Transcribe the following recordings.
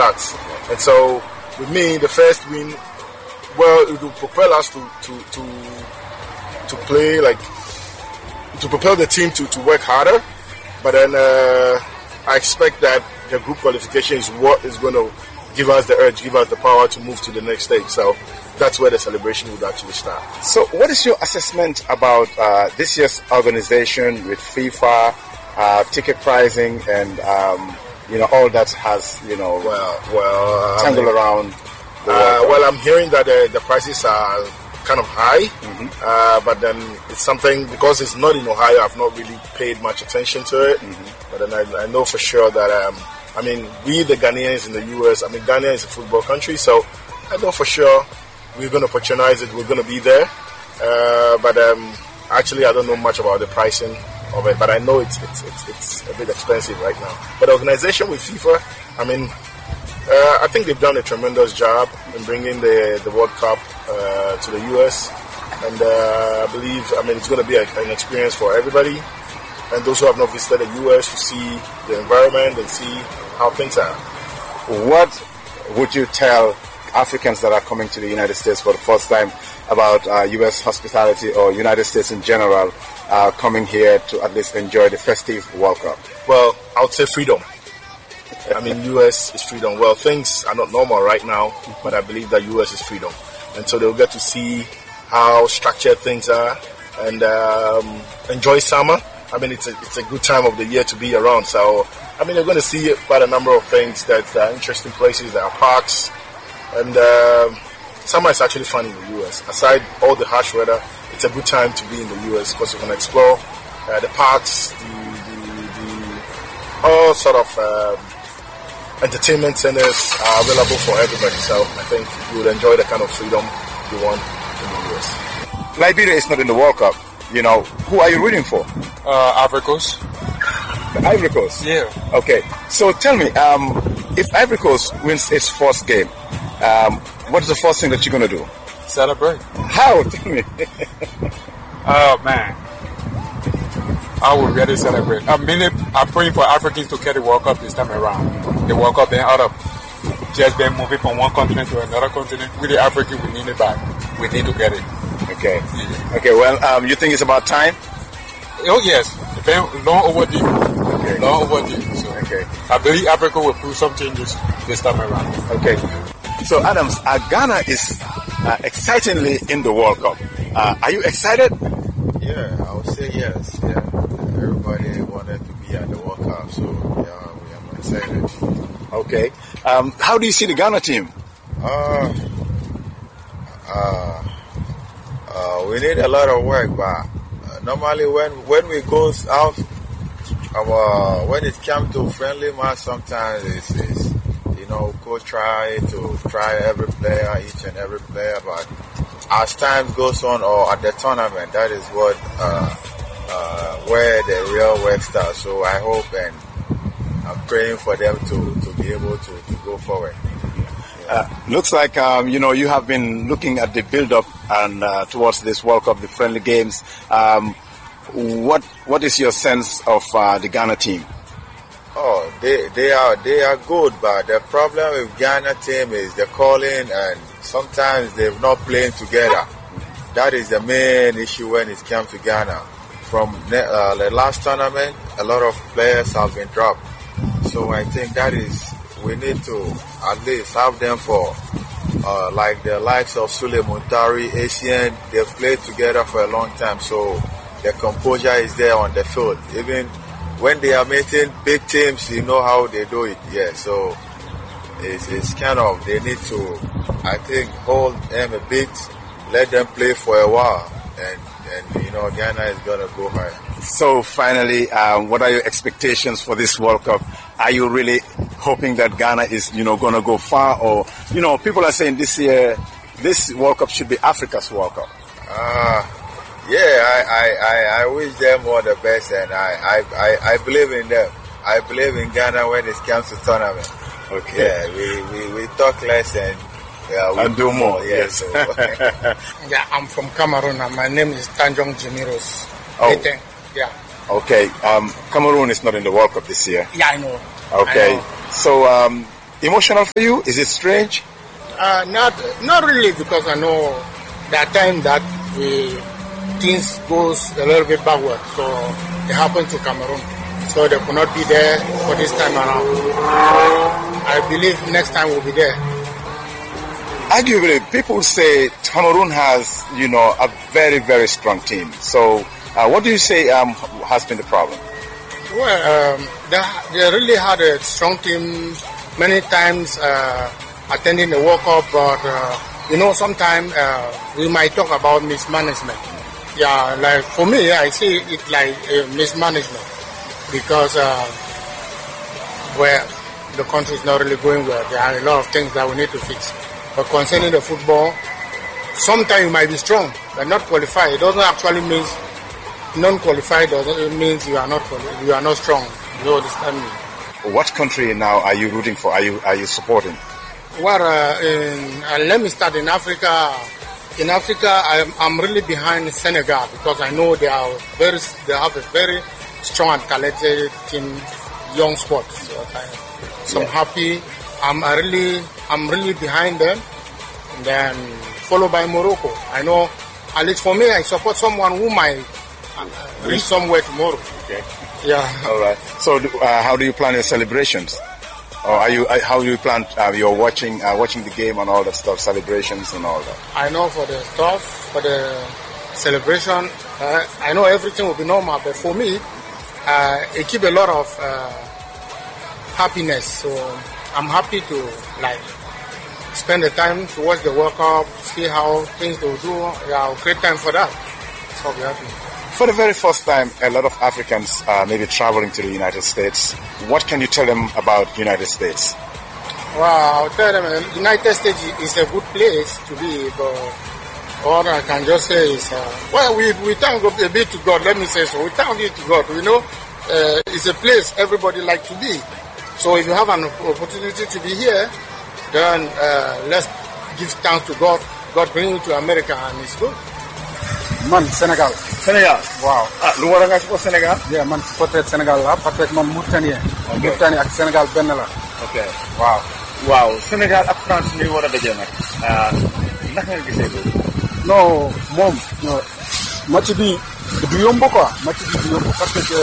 starts. And so, with me, the first win, well, it will propel us to play to propel the team to work harder. But then I expect that the group qualification is what is going to give us the urge, give us the power to move to the next stage. So that's where the celebration would actually start. So what is your assessment about this year's organization with FIFA, ticket pricing, and all that has tangled around the World Cup? Well, I'm hearing that the prices are kind of high, but then it's something, because it's not in Ohio, I've not really paid much attention to it. But then I know for sure that we the Ghanaians in the US, Ghana is a football country, so I know for sure we're going to patronize it, we're going to be there. But actually I don't know much about the pricing of it, but I know it's a bit expensive right now. But the organization with FIFA, I think they've done a tremendous job in bringing the World Cup to the US, and I believe it's going to be an experience for everybody, and those who have not visited the US to see the environment and see how things are. What would you tell Africans that are coming to the United States for the first time about US hospitality, or United States in general, coming here to at least enjoy the festive World Cup? Well, I would say freedom. US is freedom. Well, things are not normal right now, but I believe that US is freedom. And so they'll get to see how structured things are and enjoy summer. It's a good time of the year to be around. So, they're going to see quite a number of things that are interesting places. There are parks. And summer is actually fun in the US. Aside all the harsh weather, it's a good time to be in the US because you can explore the parks, all sort of entertainment centers are available for everybody. So I think you will enjoy the kind of freedom you want in the US. Liberia is not in the World Cup. Who are you rooting for? Ivory Coast. The Ivory Coast? Yeah. Okay. So tell me, if Ivory Coast wins its first game, what is the first thing that you're going to do? Celebrate. How? Tell me. Oh, man. I would really celebrate. I'm praying for Africans to get the World Cup this time around. The World Cup being out of just being moving from one continent to another continent. With the African, we need it back. We need to get it. Okay. Yeah. Okay, well, you think it's about time? Oh, yes. Long overdue. Okay. Long overdue. So, okay. I believe Africa will prove some changes this time around. Okay. So, Adams, Ghana is excitingly in the World Cup. Are you excited? Yeah, I would say yes. Yeah, everybody wanted to be at the World Cup, so yeah, we are excited. Okay. How do you see the Ghana team? We need a lot of work, but normally when we go out, when it comes to friendly match, sometimes it's go try every player, each and every player, but as time goes on, or at the tournament, that is what where the real work starts. So I hope, and I'm praying for them to be able to go forward. Looks like you have been looking at the build-up and towards this World Cup, the friendly games. What is your sense of the Ghana team? Oh, they are good, but the problem with Ghana team is the calling, and sometimes they're not playing together. That is the main issue when it comes to Ghana. From the last tournament, a lot of players have been dropped. So I think we need to at least have them for like the likes of Sule Muntari, Asian. They've played together for a long time, so the composure is there on the field. Even when they are meeting big teams, you know how they do it. Yeah, so it's kind of, they need to, I think, hold them a bit, let them play for a while, and Ghana is gonna go higher. So finally, what are your expectations for this World Cup? Are you really hoping that Ghana is gonna go far, or people are saying this year this World Cup should be Africa's World Cup? Yeah, I wish them all the best, and I believe in them. I believe in Ghana when it comes to tournament. Okay. Yeah, we talk less and do more. Yes. Yeah, I'm from Cameroon, and my name is Tanjong Jimiros. Oh. Yeah. Okay. Cameroon is not in the World Cup this year. Yeah, I know. Okay. I know. So emotional for you? Is it strange? Not really, because I know that time that things goes a little bit backward. So it happened to Cameroon. So they could not be there for this time around. I believe next time we'll be there. Arguably, people say Cameroon has, a very, very strong team. So what do you say has been the problem? Well, they really had a strong team many times attending the World Cup, but sometimes we might talk about mismanagement. Yeah, like for me, I see it like mismanagement because where the country is not really going well, there are a lot of things that we need to fix. But concerning the football, sometimes you might be strong but not qualified. It doesn't actually mean non-qualified. It means you are not strong. You understand me? What country now are you rooting for? Are you supporting? Well, let me start in Africa. In Africa, I'm really behind Senegal because I know they have a very strong and talented team, young squad. So I'm happy. I'm really behind them. And then followed by Morocco. I know, at least for me, I support someone who might reach somewhere tomorrow. Okay. Yeah. All right. So, how do you plan your celebrations? Or how do you plan? You're watching the game and all that stuff, celebrations and all that. I know for the stuff, for the celebration, I know everything will be normal. But for me, it keeps a lot of happiness. So I'm happy to spend the time to watch the World Cup, see how things will do. Yeah, great time for that. So I'll be happy. For the very first time, a lot of Africans may be traveling to the United States. What can you tell them about the United States? Well, I'll tell them the United States is a good place to be, but all I can just say is, we thank a bit to God, let me say so. We thank it to God. It's a place everybody likes to be. So if you have an opportunity to be here, then let's give thanks to God. God bring you to America and it's good. Man, Senegal. Wow. Lu war nga support Senegal? Yeah, man supporter Senegal la parce que man Mauritanie. Mauritanie ak Senegal benn la. Okay. Waaw. Senegal ak France mi war a daje nag. Naka nga gisee loolu? Non, moom match bi du yomb quoi. Match bi du yomb parce que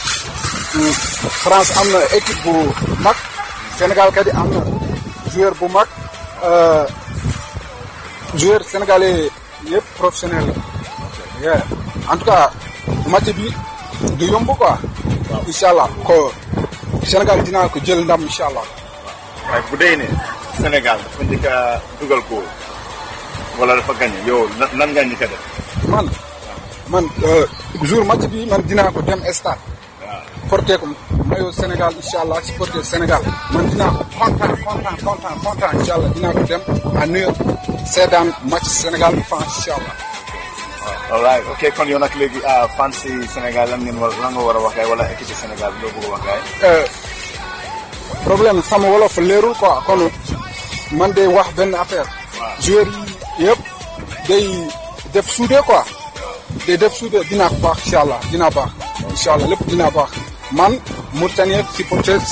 France am na équipe bu mag. Sénégal kadi am na joueur bu mag. Joueur sénégalais yëpp professionnel la. Yeah. En tout cas, match bi du yomb quoi. Inshallah ko Sénégal dina ko jël ndam inshallah. Waaye bu dee ne Sénégal dafa njëkk a dugal góol wala dafa gagné yow nan nga njëkk a def? Man jour match bi man dina ko dem stade. Porter ko mayo Sénégal inshallah supporter Sénégal. Man dina ko content inshallah dina ko dem à New York seetaan match Sénégal France inshallah. Alright, okay, kon yow nag léegi fansi Sénégal lan nga war a wax gaay wala équipe Sénégal loo bëgg a wax gaay? Problème sama wolof leerul quoi kon man day wax benn affaire. Joueurs yi yëpp day def soudé quoi. Day def soudé dina baax inshallah dina baax inshallah lépp dina baax. Man Mauritanie supporter